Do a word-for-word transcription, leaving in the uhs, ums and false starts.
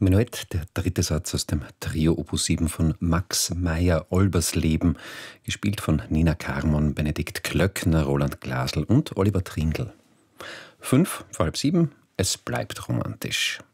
Menuett, der dritte Satz aus dem Trio Opus sieben von Max Meyer-Olbersleben, gespielt von Nina Karmon, Benedikt Klöckner, Roland Glasl und Oliver Trindl. Fünf vor halb sieben, es bleibt romantisch.